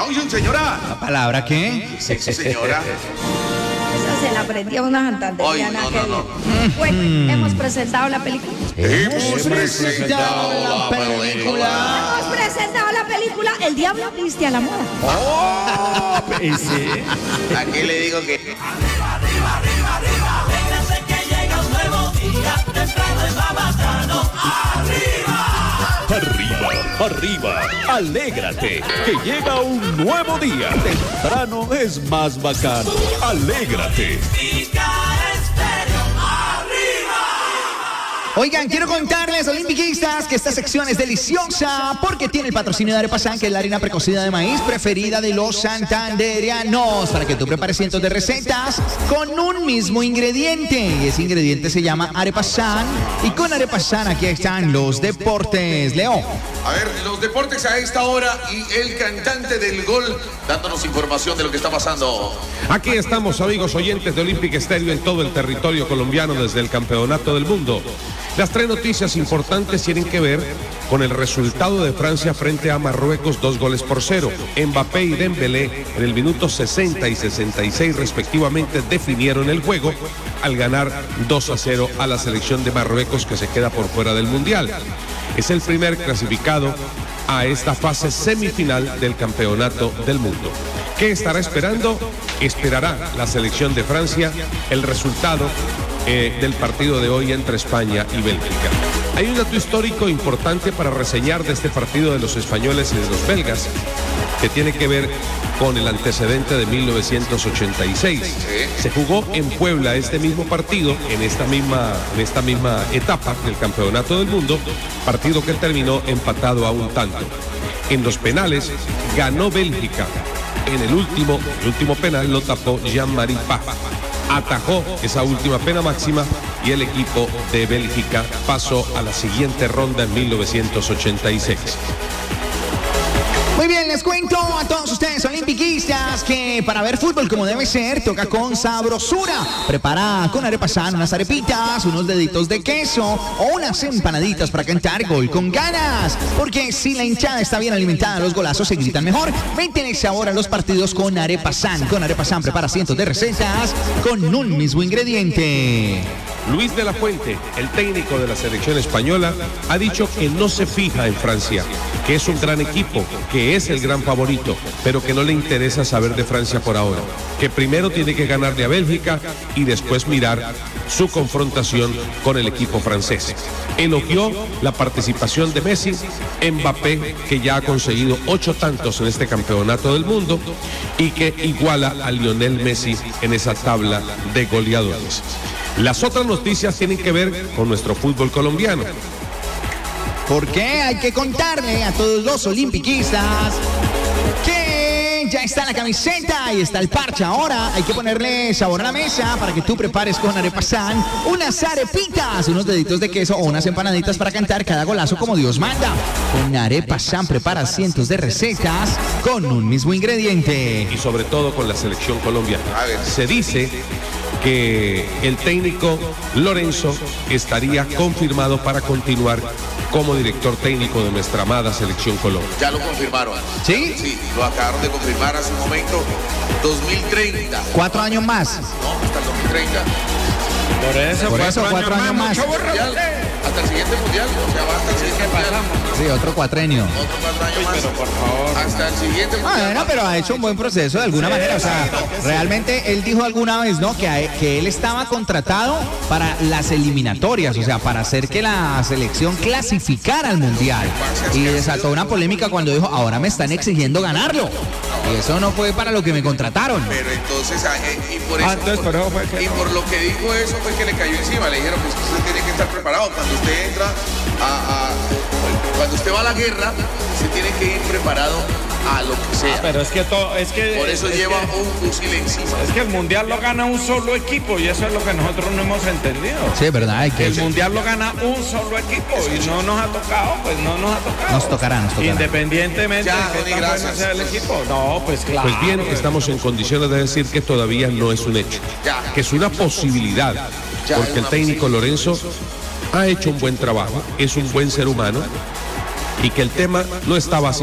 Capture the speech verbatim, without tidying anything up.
Oye, señora. ¿La palabra qué? Sí, señora. Esa se la aprendió una santandereana. Ay, no, que no, no. bien. Bueno, hemos presentado la película. Hemos presentado la película. Hemos presentado la película El Diablo Viste a la Moda. Oh, ese. Aquí le digo que... Arriba, arriba, arriba, arriba. Véngase que llega un nuevo día. Temprano es más bacano. ¡Arriba! Arriba, arriba, alégrate, que llega un nuevo día. Temprano es más bacano. Alégrate. Oigan, quiero contarles, olimpiquistas, que esta sección es deliciosa porque tiene el patrocinio de Arepasan, que es la harina precocida de maíz preferida de los santandereanos, para que tú prepares cientos de recetas con un mismo ingrediente. Y ese ingrediente se llama Arepasan. Y con Arepasan aquí están los deportes. Leo. A ver, los deportes a esta hora y el cantante del gol dándonos información de lo que está pasando. Aquí estamos, amigos oyentes de Olympic Stereo, en todo el territorio colombiano desde el Campeonato del Mundo. Las tres noticias importantes tienen que ver con el resultado de Francia frente a Marruecos, dos goles por cero. Mbappé y Dembélé en el minuto sesenta y sesenta y seis respectivamente definieron el juego al ganar dos a cero a la selección de Marruecos, que se queda por fuera del Mundial. Es el primer clasificado a esta fase semifinal del Campeonato del Mundo. ¿Qué estará esperando? Esperará la selección de Francia el resultado eh, del partido de hoy entre España y Bélgica. Hay un dato histórico importante para reseñar de este partido de los españoles y de los belgas, que tiene que ver con el antecedente de mil novecientos ochenta y seis. Se jugó en Puebla este mismo partido, en esta misma, en esta misma etapa del Campeonato del Mundo, partido que terminó empatado a un tanto. En los penales ganó Bélgica. En el último, el último penal lo tapó Jean-Marie Paf. Atajó esa última pena máxima y el equipo de Bélgica pasó a la siguiente ronda en mil novecientos ochenta y seis. Muy bien, les cuento a todos ustedes olimpiquistas que para ver fútbol como debe ser, toca con sabrosura. Prepara con Arepasan unas arepitas, unos deditos de queso o unas empanaditas para cantar gol con ganas. Porque si la hinchada está bien alimentada, los golazos se gritan mejor. Métele sabor a los partidos con Arepasan. Con Arepasan prepara cientos de recetas con un mismo ingrediente. Luis de la Fuente, el técnico de la selección española, ha dicho que no se fija en Francia, que es un gran equipo, que es el gran favorito, pero que no le interesa saber de Francia por ahora, que primero tiene que ganarle a Bélgica y después mirar su confrontación con el equipo francés. Elogió la participación de Messi, Mbappé, que ya ha conseguido ocho tantos en este campeonato del mundo y que iguala a Lionel Messi en esa tabla de goleadores. Las otras noticias tienen que ver con nuestro fútbol colombiano. Porque hay que contarle a todos los olimpiquistas que ya está la camiseta y está el parche. Ahora hay que ponerle sabor a la mesa para que tú prepares con Arepasan unas arepitas, unos deditos de queso o unas empanaditas para cantar cada golazo como Dios manda. Con Arepasan prepara cientos de recetas con un mismo ingrediente. Y sobre todo con la selección colombiana. Se dice que el técnico Lorenzo estaría confirmado para continuar como director técnico de nuestra amada selección Colombia. Ya lo confirmaron. ¿Sí? Sí, lo acabaron de confirmar hace un momento. dos mil treinta. Cuatro años más. No, hasta el dos mil treinta. Por eso, Por eso, cuatro años más. Mundial, hasta el siguiente mundial. O sea, va hasta el siguiente mundial. Sí, otro cuatrenio. Otro cuatro años más. pero por favor. Hasta el siguiente mundial. Bueno, pero ha hecho un buen proceso de alguna manera. O sea, realmente él dijo alguna vez, ¿no? Que, a- que él estaba contratado para las eliminatorias, o sea, para hacer que la selección clasificara al mundial. Y desató una polémica cuando dijo, ahora me están exigiendo ganarlo. Y eso no fue para lo que me contrataron. Pero entonces, ah, eh, y por eso, Ah, entonces, por- por eso fue que y no. por lo que dijo eso fue que le cayó encima. Le dijeron, pues usted tiene que estar preparado. Cuando usted entra a, a- cuando usted va a la guerra, usted tiene que ir preparado a lo que sea. Pero es que todo, es que Por eso es lleva que- un fusil encima. Es que el mundial lo gana un solo equipo y eso es lo que nosotros no hemos entendido. Sí, es verdad, hay que... El mundial lo gana un solo equipo y no nos ha tocado, pues no nos ha tocado. Nos tocará, nos tocará. Independientemente Ya, de que Tony, tan bueno gracias. sea el equipo. No, pues claro. Pues bien, estamos en condiciones de decir que todavía no es un hecho, Ya. que es una posibilidad, Ya, porque es el una técnico Lorenzo ha hecho un buen trabajo, es un buen ser humano y que el tema no estaba así.